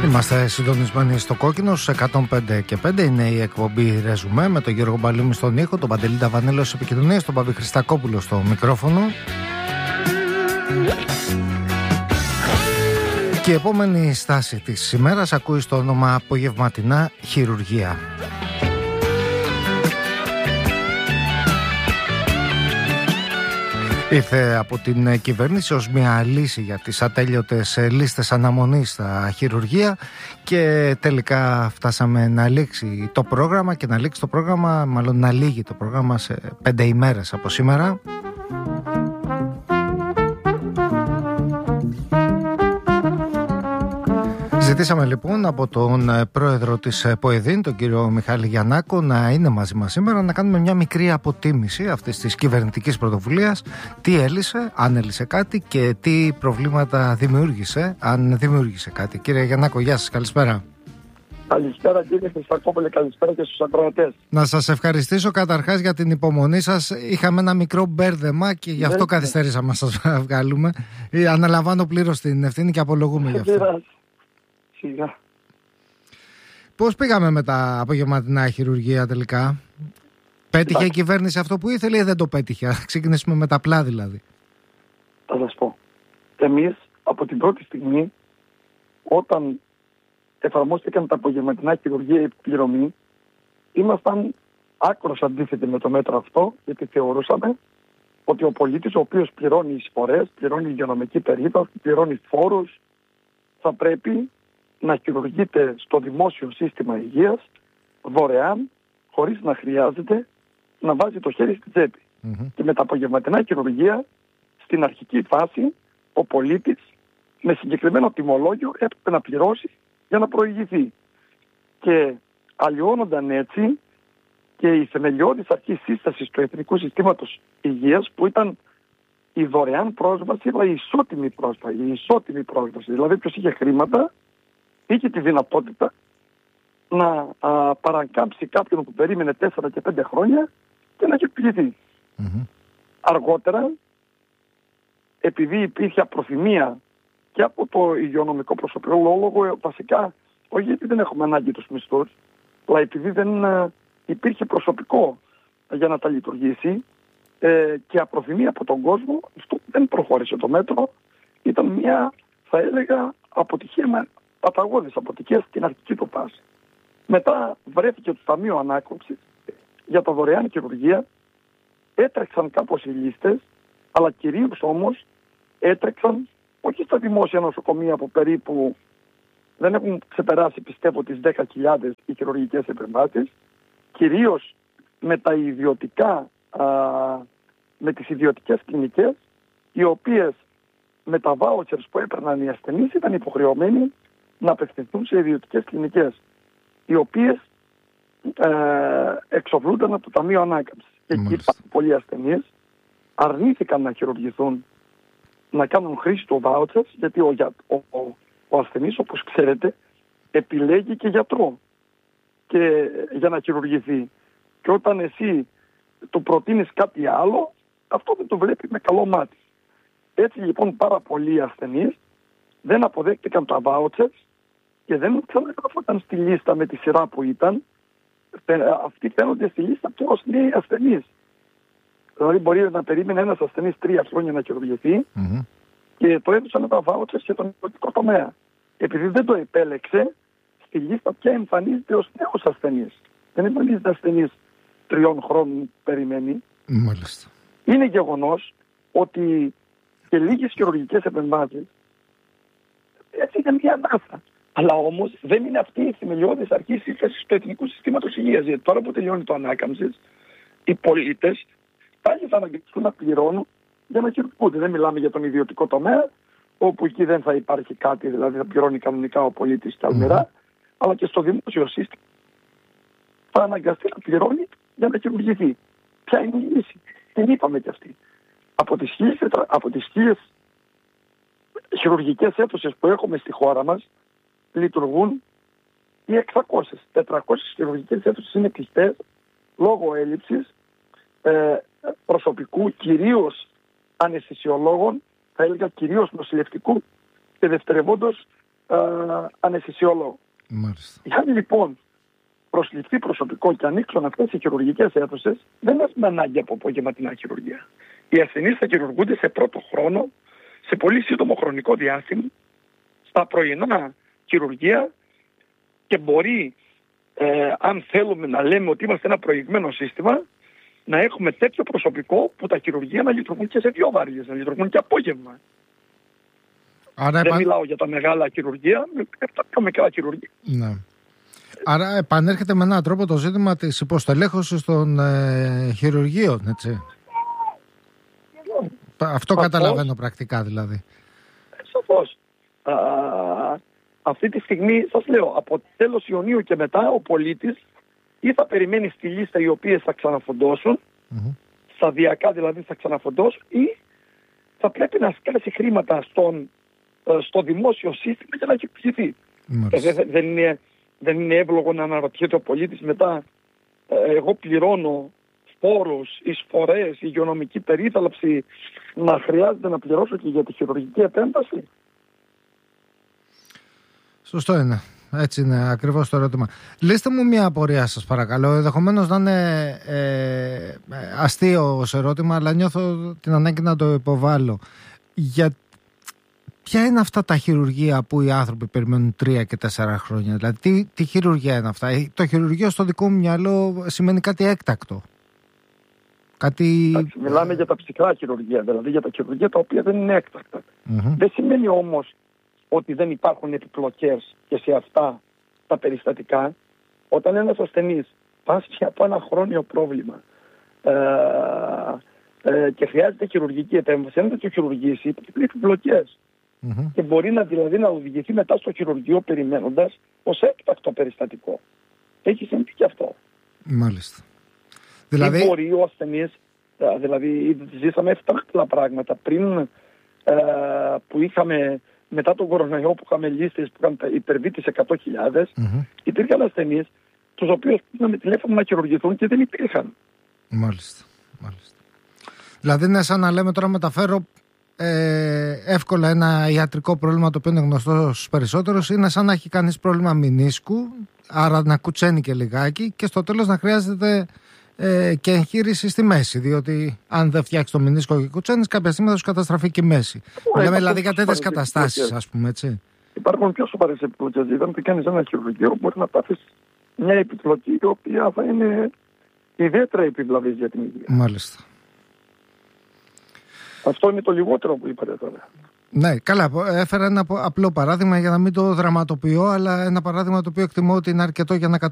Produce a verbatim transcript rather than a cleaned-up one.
Είμαστε συντονισμένοι στο Κόκκινο στους εκατόν πέντε και πέντε. Είναι η εκπομπή Ρεζουμέ με τον Γιώργο Μπαλούμη στον ήχο, τον Παντελή Ταβανέλο στις επικοινωνίες, τον Παπή Χριστακόπουλο στο μικρόφωνο. Και η επόμενη στάση της ημέρας ακούει στο όνομα απογευματινά χειρουργία. Ήρθε από την κυβέρνηση ως μια λύση για τις ατέλειωτες λίστες αναμονής στα χειρουργεία και τελικά φτάσαμε να λήξει το πρόγραμμα και να λήξει το πρόγραμμα, μάλλον να λύγει το πρόγραμμα σε πέντε ημέρες από σήμερα. Ζητήσαμε λοιπόν από τον πρόεδρο της ΠΟΕΔΗΝ, τον κύριο Μιχάλη Γιαννάκο, να είναι μαζί μας σήμερα, να κάνουμε μια μικρή αποτίμηση αυτής της κυβερνητικής πρωτοβουλίας, τι έλυσε, αν έλυσε κάτι και τι προβλήματα δημιούργησε, αν δημιούργησε κάτι. Κύριε Γιαννάκο, γεια σας, καλησπέρα. Καλησπέρα κύριε Χριστακόπουλε, καλησπέρα και στους ακροατές. Να σας ευχαριστήσω καταρχάς για την υπομονή σας. Είχαμε ένα μικρό μπέρδεμα και γι' αυτό ναι, καθυστερήσαμε να σας βγάλουμε. Αναλαμβάνω πλήρως την ευθύνη και απολογούμε γι' αυτό. Σιγά. Πώς πήγαμε με τα απογευματινά χειρουργία τελικά? Πέτυχε Λά. η κυβέρνηση αυτό που ήθελε ή δεν το πέτυχε? Ξεκινήσουμε με τα απλά δηλαδή. Θα σας πω. Εμείς από την πρώτη στιγμή, όταν εφαρμόστηκαν τα απογευματινά χειρουργία επιπληρωμή, ήμασταν άκρως αντίθετοι με το μέτρο αυτό, γιατί θεωρούσαμε ότι ο πολίτης ο οποίος πληρώνει εισφορές, πληρώνει υγειονομική περίθαλψη, πληρώνει φόρους, θα πρέπει να χειρουργείται στο δημόσιο σύστημα υγείας δωρεάν, χωρίς να χρειάζεται να βάζει το χέρι στη τσέπη. Mm-hmm. Και με τα απογευματινά χειρουργία, στην αρχική φάση, ο πολίτης με συγκεκριμένο τιμολόγιο έπρεπε να πληρώσει για να προηγηθεί. Και αλλοιώνονταν έτσι και η θεμελιώδης αρχή σύστασης του Εθνικού Συστήματος Υγείας, που ήταν η δωρεάν πρόσβαση, αλλά η ισότιμη πρόσβαση. Η ισότιμη πρόσβαση. Δηλαδή, ποιος είχε χρήματα, είχε τη δυνατότητα να α, παρακάμψει κάποιον που περίμενε τέσσερα και πέντε χρόνια και να χειρουργηθεί. Mm-hmm. Αργότερα, επειδή υπήρχε απροθυμία και από το υγειονομικό προσωπικό, λόγω βασικά, όχι γιατί δεν έχουμε ανάγκη τους μισθούς, αλλά επειδή δεν α, υπήρχε προσωπικό για να τα λειτουργήσει, ε, και απροθυμία από τον κόσμο, αυτό δεν προχώρησε το μέτρο. Ήταν μια, θα έλεγα, αποτυχία, με παταγώδης αποτυχία στην αρχική του φάση. Μετά βρέθηκε το Ταμείο Ανάκαμψης για τα δωρεάν χειρουργία. Έτρεξαν κάπως οι λίστες, αλλά κυρίως όμως έτρεξαν όχι στα δημόσια νοσοκομεία που περίπου δεν έχουν ξεπεράσει, πιστεύω, τις δέκα χιλιάδες οι χειρουργικές επεμβάσεις, κυρίως με τα ιδιωτικά, α, με τις ιδιωτικές κλινικές, οι οποίες με τα βάουτσερς που έπαιρναν οι ασθενείς ήταν υποχρεωμένοι να απευθυνθούν σε ιδιωτικές κλινικές, οι οποίες ε, εξοφλούνταν από το Ταμείο Ανάκαμψης. Και εκεί υπάρχουν πολλοί ασθενείς, αρνήθηκαν να χειρουργηθούν, να κάνουν χρήση του βάουτσερς, γιατί ο, ο, ο, ο ασθενής, όπως ξέρετε, επιλέγει και γιατρό και, για να χειρουργηθεί. Και όταν εσύ του προτείνεις κάτι άλλο, αυτό δεν το βλέπει με καλό μάτι. Έτσι λοιπόν πάρα πολλοί ασθενείς δεν αποδέχτηκαν τα βάουτσερς και δεν ξαναγραφόταν στη λίστα με τη σειρά που ήταν. Αυτοί φαίνονται στη λίστα και ως νέοι ασθενείς. Δηλαδή μπορεί να περίμενε ένας ασθενής τρία χρόνια να χειρουργηθεί mm-hmm. και το έδωσαν τα βάουτσερς σε τον ιδιωτικό τομέα. Επειδή δεν το επέλεξε, στη λίστα πια εμφανίζεται ως νέος ασθενής. Δεν εμφανίζεται ασθενής τριών χρόνων περιμένει. Μάλιστα. Είναι γεγονός ότι και λίγες χειρουργικές επεμβάσεις έτσι είναι μια ανάσα. Αλλά όμως δεν είναι αυτή η θεμελιώδης αρχή σύστασης του Εθνικού Συστήματος Υγείας. Γιατί τώρα που τελειώνει το Ανάκαμψης, οι πολίτες πάλι θα αναγκαστούν να πληρώνουν για να χειρουργούνται. Δεν μιλάμε για τον ιδιωτικό τομέα, όπου εκεί δεν θα υπάρχει κάτι, δηλαδή θα πληρώνει κανονικά ο πολίτης και αλμυρά, mm. αλλά και στο δημόσιο σύστημα θα αναγκαστεί να πληρώνει για να χειρουργηθεί. Ποια είναι η λύση? Την είπαμε κι αυτή. Από τις χίλιες, από τις χίλιες χειρουργικές αίθουσες που έχουμε στη χώρα μας, λειτουργούν οι εξακόσιες. τετρακόσιες χειρουργικές αίθουσες είναι κλειστές λόγω έλλειψης ε, προσωπικού, κυρίως αναισθησιολόγων, θα έλεγα κυρίως νοσηλευτικού και δευτερευόντως αναισθησιολόγο. Αν λοιπόν προσληφθεί προσωπικό και ανοίξουν αυτές οι χειρουργικές αίθουσες, δεν έχουμε ανάγκη από απογευματινά χειρουργία. Οι ασθενείς θα χειρουργούνται σε πρώτο χρόνο, σε πολύ σύντομο χρονικό διάστημα, στα πρωινά χειρουργία και μπορεί, ε, αν θέλουμε να λέμε ότι είμαστε ένα προηγμένο σύστημα, να έχουμε τέτοιο προσωπικό που τα χειρουργία να λειτουργούν και σε δύο βάριες, να λειτουργούν και απόγευμα. Άρα, δεν επα... μιλάω για τα μεγάλα χειρουργία, με τα πιο μικρά χειρουργία. Ναι. Άρα επανέρχεται με έναν τρόπο το ζήτημα της υποστελέχωσης των ε, χειρουργείων, έτσι. Yeah. Αυτό Σαφώς. Καταλαβαίνω πρακτικά δηλαδή. Σαφώς. Α, αυτή τη στιγμή σας λέω, από τέλος Ιουνίου και μετά ο πολίτης ή θα περιμένει στη λίστα οι οποίες θα ξαναφοντώσουν, mm-hmm. σταδιακά δηλαδή θα ξαναφοντώσουν, ή θα πρέπει να σκάσει χρήματα στον, στο δημόσιο σύστημα για να έχει ψηθεί. Mm-hmm. Ε, δεν, δεν, είναι, δεν είναι εύλογο να αναρωτιέται ο πολίτης μετά, ε, εγώ πληρώνω φόρους, εισφορές, υγειονομική περίθαλψη, να χρειάζεται να πληρώσω και για τη χειρουργική επέμβαση. Σωστό είναι. Έτσι είναι ακριβώς το ερώτημα. Λύστε μου μια απορία σας παρακαλώ. Ενδεχομένως να είναι ε, αστείο ως ερώτημα, αλλά νιώθω την ανάγκη να το υποβάλω. Για... Ποια είναι αυτά τα χειρουργεία που οι άνθρωποι περιμένουν τρία και τέσσερα χρόνια? Δηλαδή τι, τι χειρουργία είναι αυτά? Το χειρουργείο στο δικό μου μυαλό σημαίνει κάτι έκτακτο. Κάτι... Άξι, μιλάμε για τα ψυχρά χειρουργεία, δηλαδή για τα χειρουργεία τα οποία δεν είναι έκτακτα. Mm-hmm. Δεν σημαίνει όμως ότι δεν υπάρχουν επιπλοκές και σε αυτά τα περιστατικά. Όταν ένας ασθενής πάσχει από ένα χρόνιο πρόβλημα ε, ε, και χρειάζεται χειρουργική επέμβαση, αν δεν το χειρουργήσει, υπάρχουν επιπλοκές. Mm-hmm. Και μπορεί να, δηλαδή, να οδηγηθεί μετά στο χειρουργείο περιμένοντας ως έκτακτο περιστατικό. Έχει συμβεί και αυτό. Μάλιστα. Δηλαδή... Ή μπορεί ο ασθενής, δηλαδή ζήσαμε εύτραχτυλα πράγματα πριν ε, που είχαμε, μετά τον κορονοϊό που είχαμε λίστες που είχαν υπερβεί τις εκατό χιλιάδες, mm-hmm. υπήρχαν ασθενείς τους οποίους πήγαμε τηλέφωνο να χειρουργηθούν και δεν υπήρχαν. Μάλιστα. Μάλιστα. Δηλαδή είναι σαν να λέμε τώρα μεταφέρω ε, εύκολα ένα ιατρικό πρόβλημα το οποίο είναι γνωστό στους περισσότερους, είναι σαν να έχει κανείς πρόβλημα μηνίσκου, άρα να κουτσένει και λιγάκι και στο τέλος να χρειάζεται ε, και εγχείρηση στη μέση, διότι αν δεν φτιάξει το μηνίσκο και κουτσένεις κάποια στιγμή θα σου καταστραφεί και η μέση. Ε, Λέμε δηλαδή για τέτοιες καταστάσεις, ας πούμε, έτσι. Υπάρχουν πιο σοβαρές επιπλοκές. Όταν τι κάνεις ένα χειρουργείο μπορεί να πάθεις μια επιπλοκή η οποία θα είναι ιδιαίτερα επιβλαβής για την υγεία. Μάλιστα. Αυτό είναι το λιγότερο που είπατε τώρα. Ναι, καλά. Έφερα ένα απλό παράδειγμα για να μην το δραματοποιώ, αλλά ένα παράδειγμα το οποίο εκτιμώ ότι είναι αρκετό για να καταλάβω